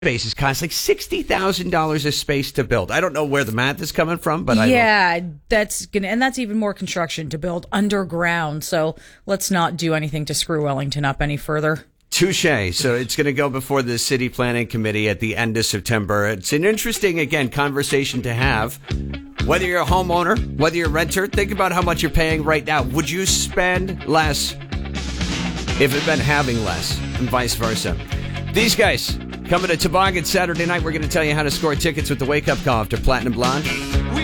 spaces cost like $60,000 a space to build. I don't know where the math is coming from, but that's even more construction to build underground. So let's not do anything to screw Wellington up any further. Touche. So it's going to go before the City Planning Committee at the end of September. It's an interesting, again, conversation to have. Whether you're a homeowner, whether you're a renter, think about how much you're paying right now. Would you spend less if it meant having less, and vice versa? These guys coming to Toboggan Saturday night. We're going to tell you how to score tickets with the Wake Up Call after Platinum Blonde.